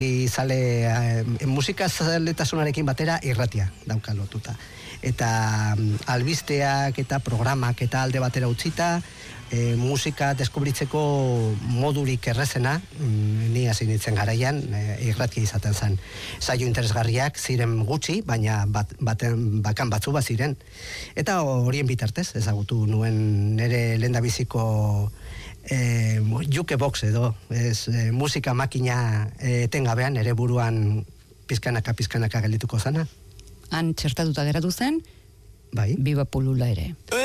Izale, musika zaletasunarekin batera irratia dauka lotuta. Eta albisteak eta programak eta alde batera utzita, musika deskubritzeko modurik errezena, ni hasi nintzen garaian, irratia izaten zen. Saio interesgarriak ziren gutxi, baina bakan batzu bat ziren. Eta horien bitartez, ezagutu nuen nire lehendabiziko jukebox edo, musika makina etengabean, ere buruan pizkanaka geldituko zana. Han txertatuta geratu zen, bai. Biba Pulula ere.